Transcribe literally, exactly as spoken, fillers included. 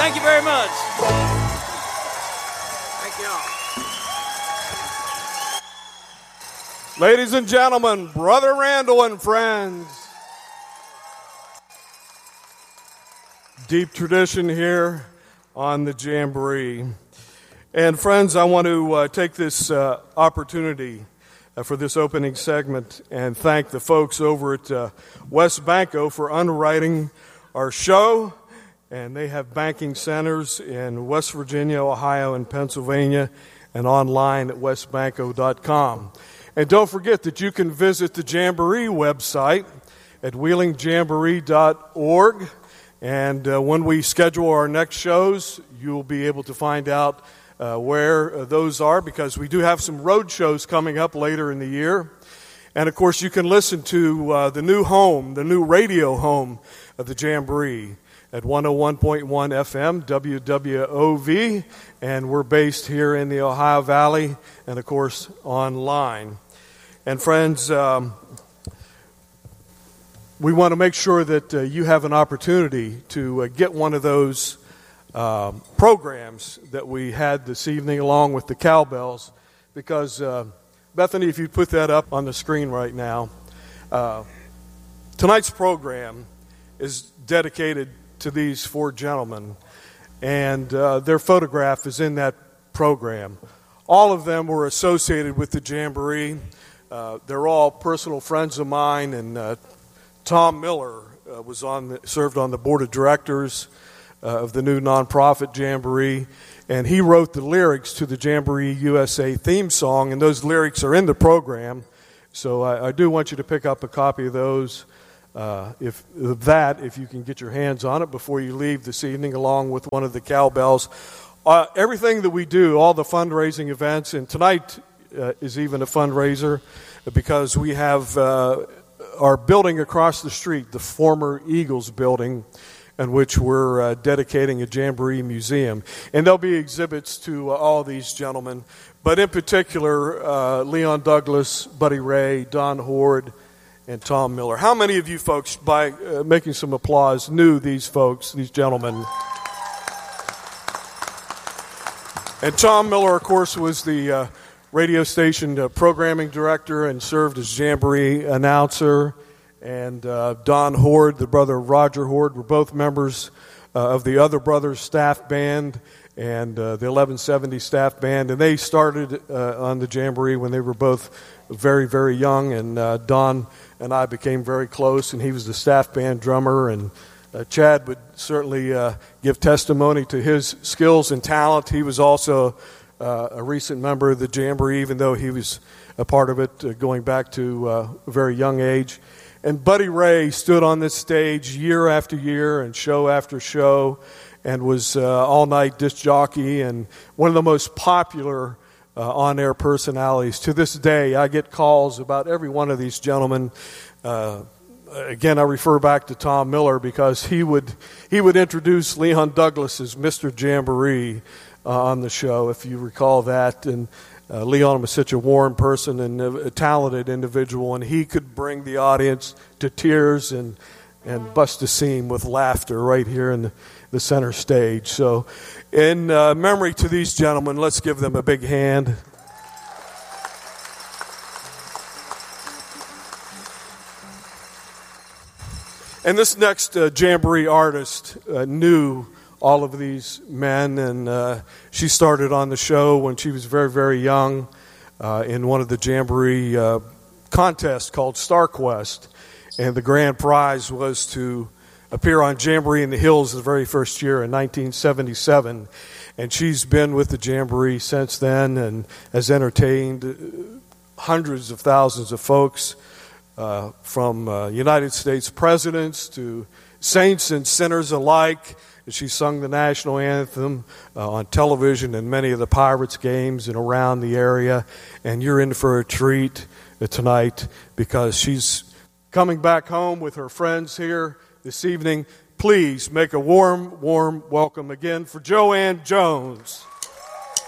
Thank you very much. Thank you all. Ladies and gentlemen, Brother Randall and friends. Deep tradition here on the Jamboree. And friends, I want to uh, take this uh, opportunity uh, for this opening segment and thank the folks over at uh, West Banco for underwriting our show. And they have banking centers in West Virginia, Ohio, and Pennsylvania, and online at west banco dot com. And don't forget that you can visit the Jamboree website at wheeling jamboree dot org. And uh, when we schedule our next shows, you'll be able to find out uh, where uh, those are, because we do have some road shows coming up later in the year. And, of course, you can listen to uh, the new home, the new radio home of the Jamboree at one oh one point one F M, W W O V. And we're based here in the Ohio Valley and, of course, online. And, friends, um, we want to make sure that uh, you have an opportunity to uh, get one of those uh, programs that we had this evening along with the cowbells, because, uh, Bethany, if you put that up on the screen right now, uh, tonight's program is dedicated to these four gentlemen, and uh, their photograph is in that program. All of them were associated with the Jamboree. Uh, they're all personal friends of mine, and uh, Tom Miller uh, was on the, served on the board of directors uh, of the new nonprofit Jamboree, and he wrote the lyrics to the Jamboree U S A theme song, and those lyrics are in the program. So I, I do want you to pick up a copy of those, uh, if of that, if you can get your hands on it before you leave this evening, along with one of the cowbells. Uh, everything that we do, all the fundraising events, and tonight uh, is even a fundraiser, because we have Uh, our building across the street, the former Eagles building, in which we're uh, dedicating a Jamboree museum. And there'll be exhibits to uh, all these gentlemen, but in particular, uh, Leon Douglas, Buddy Ray, Don Horde, and Tom Miller. How many of you folks, by uh, making some applause, knew these folks, these gentlemen? And Tom Miller, of course, was the uh, radio station uh, programming director and served as Jamboree announcer. And uh, Don Horde, the brother of Roger Horde, were both members uh, of the Other Brothers staff band and uh, the eleven seventy staff band. And they started uh, on the Jamboree when they were both very, very young. And uh, Don and I became very close, and he was the staff band drummer. And uh, Chad would certainly uh, give testimony to his skills and talent. He was also Uh, a recent member of the Jamboree, even though he was a part of it uh, going back to uh, a very young age. And Buddy Ray stood on this stage year after year and show after show, and was uh, all-night disc jockey and one of the most popular uh, on-air personalities. To this day, I get calls about every one of these gentlemen. Uh, again, I refer back to Tom Miller, because he would he would introduce Leon Douglas as Mister Jamboree Uh, on the show, if you recall that. And uh, Leon was such a warm person and a, a talented individual, and he could bring the audience to tears and and bust a seam with laughter right here in the, the center stage. So in uh, memory to these gentlemen, let's give them a big hand. And this next uh, Jamboree artist uh, knew all of these men, and uh, she started on the show when she was very, very young uh, in one of the Jamboree uh, contests called StarQuest. And the grand prize was to appear on Jamboree in the Hills the very first year in nineteen seventy-seven. And she's been with the Jamboree since then and has entertained hundreds of thousands of folks, uh, from uh, United States presidents to saints and sinners alike. She sung the national anthem uh, on television in many of the Pirates games and around the area. And you're in for a treat uh, tonight, because she's coming back home with her friends here this evening. Please make a warm, warm welcome again for Joanne Jones.